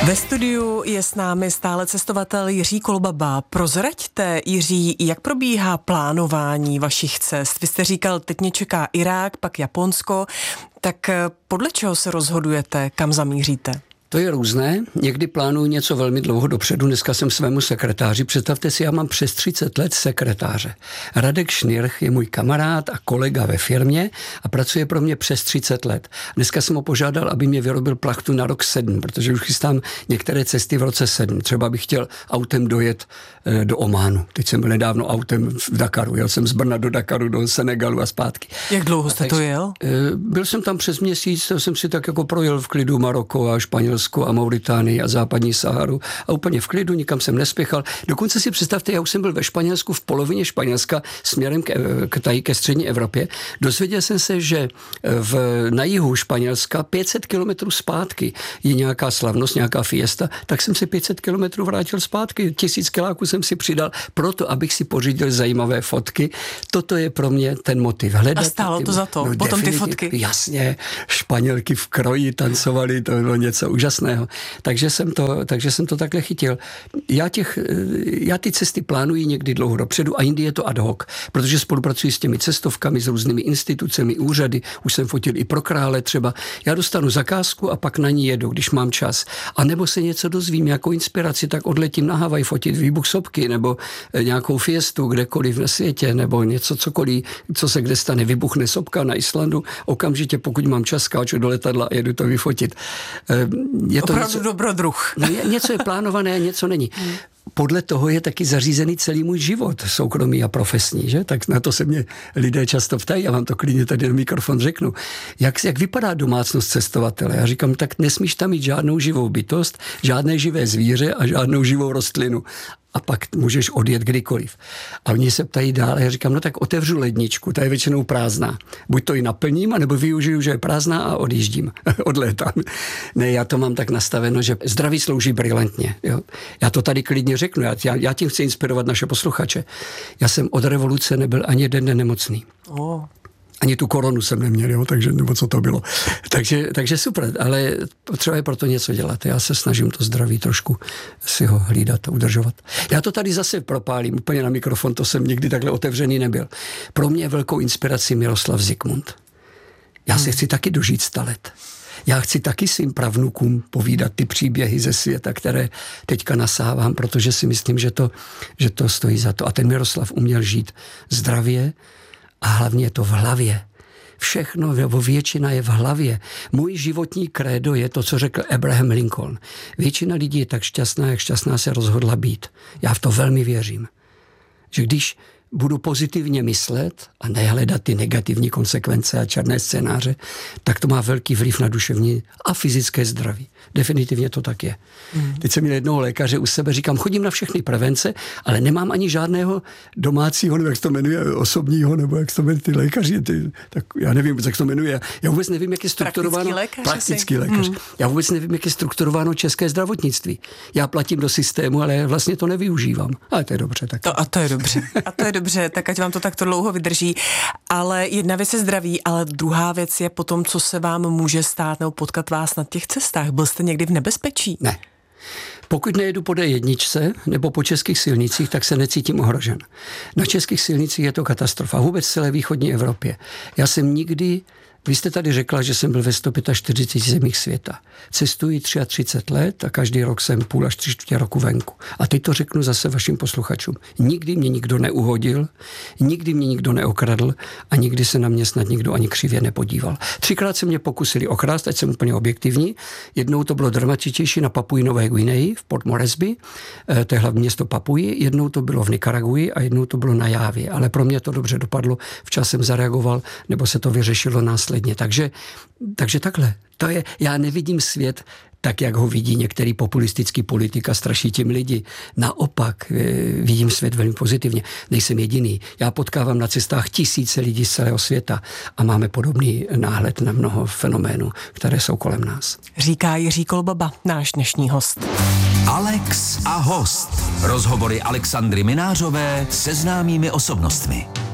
Ve studiu je s námi stále cestovatel Jiří Kolbaba. Prozraďte, Jiří, jak probíhá plánování vašich cest? Vy jste říkal, teď mě čeká Irák, pak Japonsko. Tak podle čeho se rozhodujete, kam zamíříte? To je různé. Někdy plánuju něco velmi dlouho dopředu. Dneska jsem svému sekretáři. Představte si, já mám přes 30 let sekretáře. Radek Šnirch je můj kamarád a kolega ve firmě a pracuje pro mě přes 30 let. Dneska jsem ho požádal, aby mě vyrobil plachtu na rok 7, protože už chystám některé cesty v roce 7. Třeba bych chtěl autem dojet do Ománu. Teď jsem byl nedávno autem v Dakaru. Jel jsem z Brna do Dakaru, do Senegalu a zpátky. Jak dlouho jste to jel? Byl jsem tam přes měsíc, jsem si tak jako projel v klidu Maroko a Španělsko a Mauritánii a západní Saharu a úplně v klidu, nikam jsem nespěchal. Dokonce si představte, já už jsem byl ve Španělsku v polovině Španělska směrem ke střední Evropě. Dozvěděl jsem se, že na jihu Španělska 500 kilometrů zpátky je nějaká slavnost, nějaká fiesta, tak jsem si 500 kilometrů vrátil zpátky. 1000 kiláků jsem si přidal proto, abych si pořídil zajímavé fotky. Toto je pro mě ten motiv. Hledat, a stálo to za to? No, potom ty fotky? Jasně, Španělky v kroji tancovali, to bylo něco úžasného. Takže jsem to takhle chytil. Já ty cesty plánuji někdy dlouho dopředu a jindy je to ad hoc, protože spolupracuji s těmi cestovkami, s různými institucemi, úřady. Už jsem fotil i pro krále třeba. Já dostanu zakázku a pak na ní jedu, když mám čas. A nebo se něco dozvím, jako inspiraci, tak odletím na Havaj fotit výbuch sopky nebo nějakou fiestu kdekoliv na světě nebo něco cokoliv, co se kde stane. Vybuchne sopka na Islandu. Okamžitě, pokud mám čas, skáču do letadla a jedu to vyfotit. Je to opravdu dobrodruh. Něco je plánované, něco není. Podle toho je taky zařízený celý můj život, soukromý a profesní, že? Tak na to se mě lidé často ptají, já vám to klidně tady na mikrofon řeknu. Jak vypadá domácnost cestovatele? Já říkám, tak nesmíš tam mít žádnou živou bytost, žádné živé zvíře a žádnou živou rostlinu. A pak můžeš odjet kdykoliv. A oni se ptají dál a já říkám, no tak otevřu ledničku, ta je většinou prázdná. Buď to ji naplním, anebo využiju, že je prázdná a odjíždím, odlétám. Ne, já to mám tak nastaveno, že zdraví slouží brilantně. Jo? Já to tady klidně řeknu, já tím chci inspirovat naše posluchače. Já jsem od revoluce nebyl ani jeden den nemocný. Ani tu koronu jsem neměl, jo, takže nebo co to bylo. Takže super, ale potřeba je proto něco dělat. Já se snažím to zdraví trošku si ho hlídat a udržovat. Já to tady zase propálím úplně na mikrofon, to jsem nikdy takhle otevřený nebyl. Pro mě je velkou inspirací Miroslav Zikmund. Já se chci taky dožít 100 let. Já chci taky svým pravnukům povídat ty příběhy ze světa, které teďka nasávám, protože si myslím, že to stojí za to. A ten Miroslav uměl žít zdravě, a hlavně je to v hlavě. Všechno, většina je v hlavě. Můj životní krédo je to, co řekl Abraham Lincoln. Většina lidí je tak šťastná, jak šťastná se rozhodla být. Já v to velmi věřím. Že když budu pozitivně myslet a nehledat ty negativní konsekvence a černé scénáře, tak to má velký vliv na duševní a fyzické zdraví. Definitivně to tak je. Teď jsem měl jednoho lékaře u sebe, říkám, chodím na všechny prevence, ale nemám ani žádného domácího, nebo jak se to jmenuje, osobního, nebo jak se to jmenuje ty lékaři, tak já nevím, jak se to jmenuje. Já vůbec nevím, jak je strukturováno. Praktický lékař. Já vůbec nevím, jak je strukturováno české zdravotnictví. Já platím do systému, ale vlastně to nevyužívám. Ale to je dobře. Tak. To je dobře. A to je dobře, tak ať vám to takto dlouho vydrží. Ale jedna věc je zdraví, ale druhá věc je potom, co se vám může stát nebo potkat vás na těch cestách. Byl jste někdy v nebezpečí? Ne. Pokud nejedu po D1 nebo po českých silnicích, tak se necítím ohrožen. Na českých silnicích je to katastrofa. Vůbec v celé východní Evropě. Já jsem nikdy... Vy jste tady řekla, že jsem byl ve 145 zemích světa. Cestuji 33 let a každý rok jsem půl až 3/4 roku venku. A teď to řeknu zase vašim posluchačům. Nikdy mě nikdo neuhodil, nikdy mě nikdo neokradl a nikdy se na mě snad nikdo ani křivě nepodíval. 3krát se mě pokusili okrást, ať jsem úplně objektivní. Jednou to bylo dramatičtější na Papui Nové Guineji v Port Moresby, to je hlavní město Papuji, jednou to bylo v Nikaragui a jednou to bylo na Jávě. Ale pro mě to dobře dopadlo, včas jsem zareagoval, nebo se to vyřešilo následně. Takže takhle. To je, já nevidím svět tak, jak ho vidí některý populistický politik a straší tím lidi. Naopak vidím svět velmi pozitivně. Nejsem jediný. Já potkávám na cestách tisíce lidí z celého světa a máme podobný náhled na mnoho fenoménů, které jsou kolem nás. Říká Jiří Kolbaba, náš dnešní host. Alex a host. Rozhovory Alexandry Minářové se známými osobnostmi.